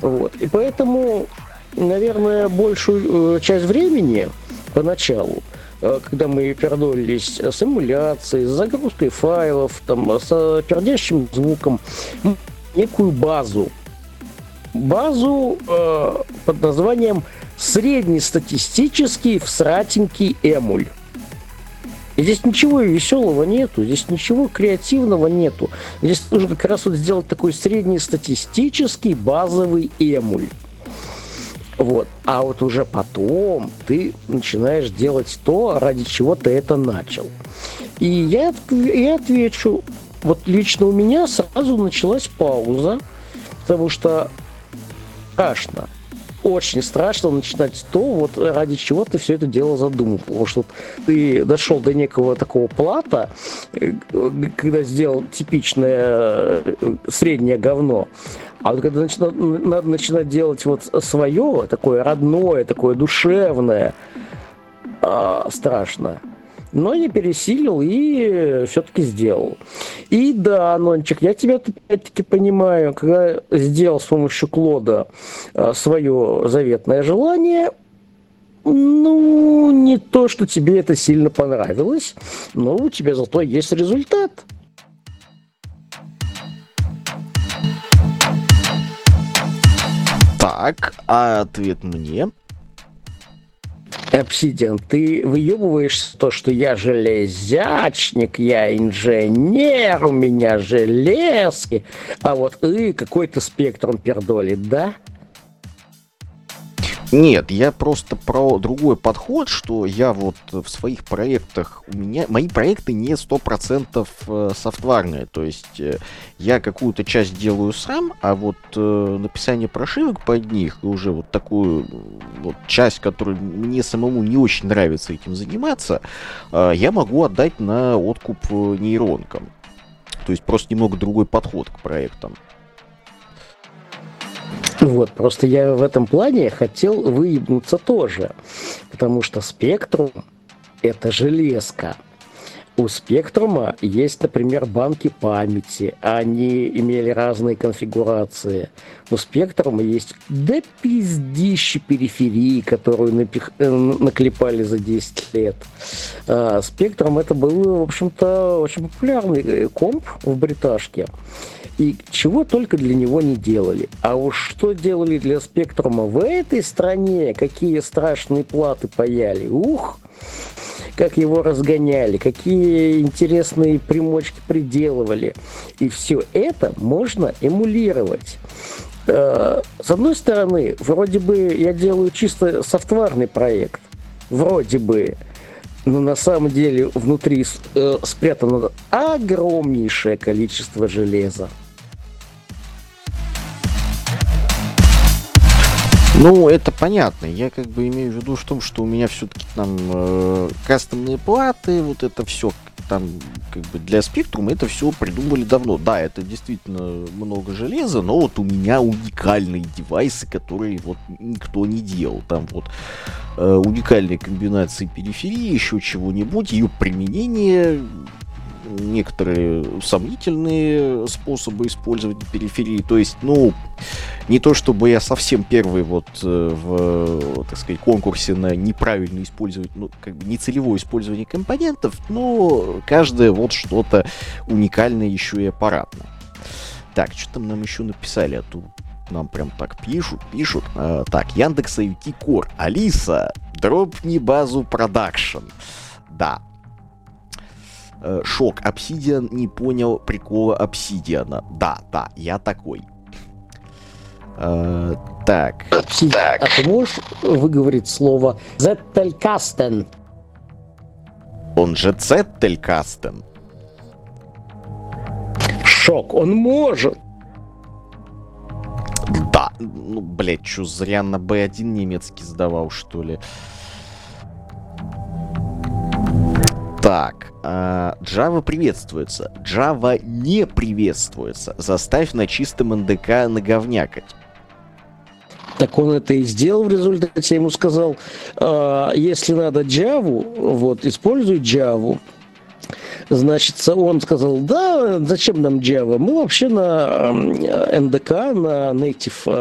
Вот. И поэтому, наверное, большую часть времени поначалу, когда мы пердолились с эмуляцией, с загрузкой файлов, там, с пердящим звуком, некую базу под названием среднестатистический всратенький эмуль. И здесь ничего веселого нету, здесь ничего креативного нету. Здесь нужно как раз вот сделать такой среднестатистический базовый эмуль. Вот. А вот уже потом ты начинаешь делать то, ради чего ты это начал. И я отвечу, вот лично у меня сразу началась пауза, потому что страшно. Очень страшно начинать то, вот ради чего ты все это дело задумал. Потому что ты дошел до некого такого плата, когда сделал типичное среднее говно. А вот когда надо начинать делать вот свое, такое родное, такое душевное, страшно. Но я пересилил и все-таки сделал. И да, Нончик, я тебя опять-таки понимаю, когда сделал с помощью Клода свое заветное желание, ну, не то, что тебе это сильно понравилось, но у тебя зато есть результат. Так, а ответ мне? Обсидиан, ты выебываешься то, что я железячник, я инженер, у меня железки, а вот ты какой-то спектром пердолит, да? Нет, я просто про другой подход, что я вот в своих проектах, мои проекты не 100% софтварные, то есть я какую-то часть делаю сам, а вот написание прошивок под них и уже вот такую вот часть, которую мне самому не очень нравится этим заниматься, я могу отдать на откуп нейронкам. То есть просто немного другой подход к проектам. Вот, просто я в этом плане хотел выебнуться тоже, потому что Spectrum — это железка. У Spectrum есть, например, банки памяти, они имели разные конфигурации. У Spectrum есть до пиздища периферии, которую наклепали за 10 лет. Spectrum — это был, в общем-то, очень популярный комп в бриташке. И чего только для него не делали. А уж что делали для Спектрума в этой стране, какие страшные платы паяли. Ух! Как его разгоняли, какие интересные примочки приделывали. И все это можно эмулировать. С одной стороны, вроде бы я делаю чисто софтварный проект. Вроде бы. Но на самом деле внутри спрятано огромнейшее количество железа. Ну, это понятно. Я как бы имею в виду в том, что у меня все-таки там кастомные платы, вот это все там как бы для Spectrum это все придумали давно. Да, это действительно много железа, но вот у меня уникальные девайсы, которые вот никто не делал. Там вот уникальные комбинации периферии, еще чего-нибудь, ее применение, некоторые сомнительные способы использования периферии. То есть, ну, не то чтобы я совсем первый вот в, так сказать, конкурсе на неправильное использование, ну, как бы нецелевое использование компонентов, но каждое вот что-то уникальное еще и аппаратное. Так, что там нам еще написали? А тут нам прям так пишут. Так, Яндекс IoT Core. Алиса, дропни базу продакшн. Да. Шок. Obsidian не понял прикола Obsidian. Да, я такой. Так. А ты можешь выговорить слово Zettelkasten? Он же Zettelkasten. Шок, он может. Да. Ну, блядь, что, зря на B1 немецкий сдавал, что ли? Так, Java приветствуется, Java не приветствуется. Заставь на чистом НДК наговнякать. Так он это и сделал в результате. Я ему сказал, если надо Java, вот, используй Java. Значит, он сказал, да, зачем нам Java? Мы вообще на НДК, на Native